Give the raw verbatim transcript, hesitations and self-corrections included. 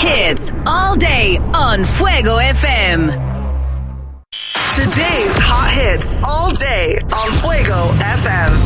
hits all day on Fuego F M. Today's hot hits all day on Fuego F M.